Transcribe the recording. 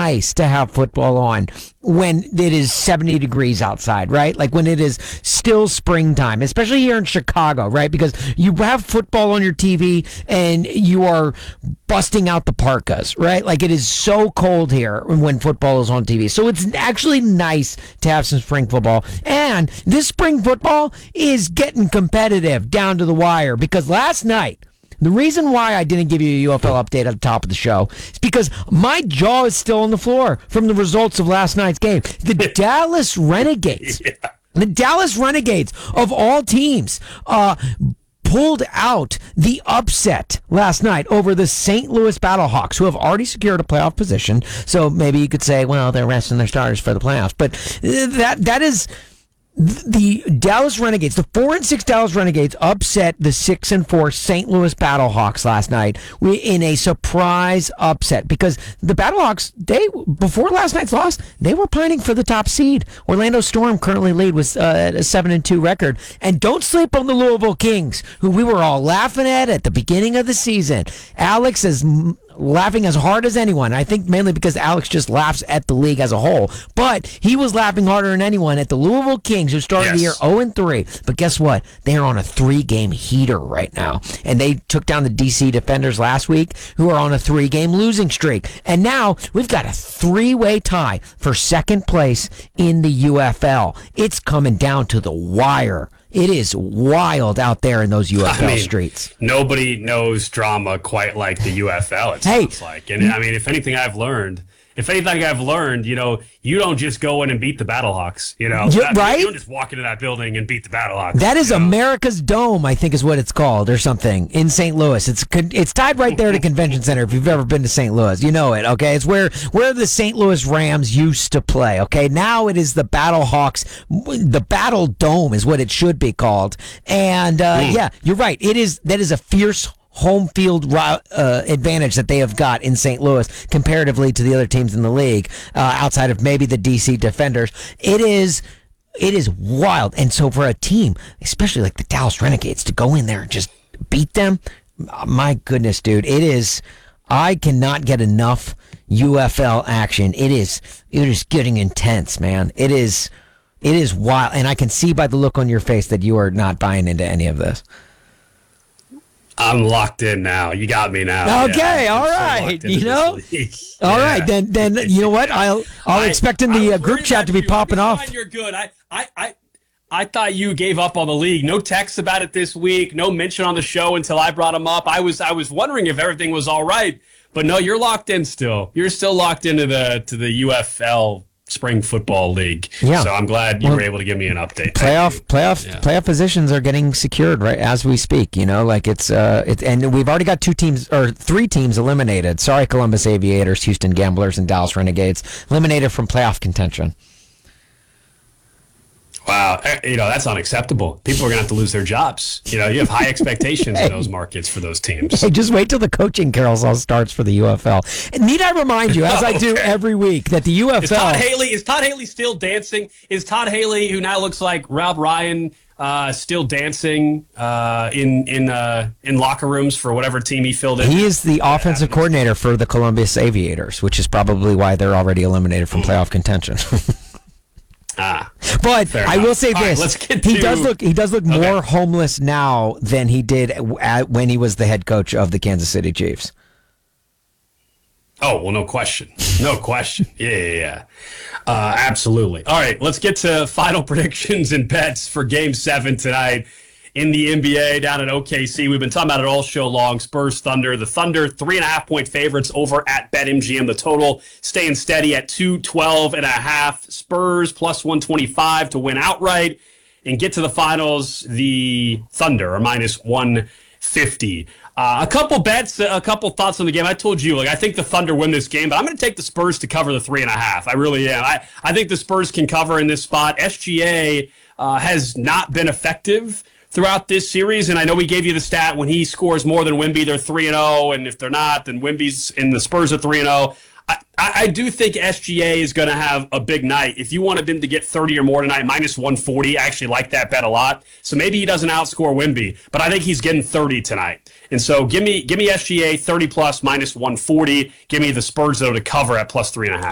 nice to have football on when it is 70 degrees outside, right? Like when it is still springtime, especially here in Chicago, right? Because you have football on your TV and you are busting out the parkas, right? Like it is so cold here when football is on TV. So it's actually nice to have some spring football. And this spring football is getting competitive down to the wire because last night, the reason why I didn't give you a UFL update at the top of the show is because my jaw is still on the floor from the results of last night's game. The Dallas Renegades, the Dallas Renegades of all teams, pulled out the upset last night over the St. Louis Battlehawks, who have already secured a playoff position. So maybe you could say, well, they're resting their starters for the playoffs. But that is... The Dallas Renegades, the 4-6 Dallas Renegades upset the 6-4 St. Louis Battlehawks last night in a surprise upset because the Battlehawks, before last night's loss, they were pining for the top seed. Orlando Storm currently lead with a 7-2 record. And don't sleep on the Louisville Kings, who we were all laughing at the beginning of the season. Alex is laughing as hard as anyone. I think mainly because Alex just laughs at the league as a whole. But he was laughing harder than anyone at the Louisville Kings, who started the year 0-3. But guess what? They are on a 3-game heater right now. And they took down the DC Defenders last week, who are on a 3-game losing streak. And now we've got a 3-way tie for second place in the UFL. It's coming down to the wire. It is wild out there in those UFL streets. Nobody knows drama quite like the UFL, it sounds like. And I mean, if anything I've learned, you know, you don't just go in and beat the Battlehawks, you know. Right? You don't just walk into that building and beat the Battlehawks. That is America's Dome, I think is what it's called, or something, in St. Louis. It's tied right there to Convention Center if you've ever been to St. Louis. You know it, okay? It's where the St. Louis Rams used to play, okay? Now it is the Battlehawks. The Battle Dome is what it should be called. And, yeah, you're right. That is a fierce home field advantage that they have got in St. Louis comparatively to the other teams in the league, outside of maybe the DC Defenders. It is wild. And so for a team, especially like the Dallas Renegades, to go in there and just beat them, my goodness, dude, I cannot get enough UFL action. It is getting intense, man. It is wild. And I can see by the look on your face that you are not buying into any of this. I'm locked in now. You got me now. Okay, all right. You know, all right. Then you know what? I'll expect in the group chat to be popping off. You're good. I thought you gave up on the league. No text about it this week. No mention on the show until I brought him up. I was wondering if everything was all right, but no, you're locked in still. You're still locked into the UFL Spring Football League. Yeah. So I'm glad you were able to give me an update. Playoff positions are getting secured right as we speak. You know, like it's and we've already got 3 teams eliminated. Sorry, Columbus Aviators, Houston Gamblers, and Dallas Renegades eliminated from playoff contention. Wow, you know, that's unacceptable. People are going to have to lose their jobs. You know, you have high expectations in those markets for those teams. Hey, just wait till the coaching carousel starts for the UFL. And need I remind you, as I do every week, that the UFL... Is Todd Haley still dancing? Is Todd Haley, who now looks like Rob Ryan, still dancing in locker rooms for whatever team he filled in? He is the offensive coordinator for the Columbus Aviators, which is probably why they're already eliminated from playoff contention. But I will say this: he does look more homeless now than he did when he was the head coach of the Kansas City Chiefs. Oh, well, no question. Yeah. Absolutely. All right, let's get to final predictions and bets for Game 7 tonight in the NBA down at OKC. We've been talking about it all show long. Spurs Thunder. The Thunder 3.5-point favorites over at BetMGM. The total staying steady at 212.5. Spurs plus 125 to win outright and get to the finals. The Thunder are minus 150. A couple bets, a couple thoughts on the game. I told you, I think the Thunder win this game, but I'm going to take the Spurs to cover the 3.5. I really am. I think the Spurs can cover in this spot. SGA has not been effective throughout this series, and I know we gave you the stat when he scores more than Wemby, they're 3-0, and if they're not, then Wemby's and the Spurs are 3-0. I do think SGA is going to have a big night. If you wanted him to get 30 or more tonight, minus 140, I actually like that bet a lot. So maybe he doesn't outscore Wemby, but I think he's getting 30 tonight. And so give me SGA 30 plus minus 140. Give me the Spurs though to cover at plus 3.5.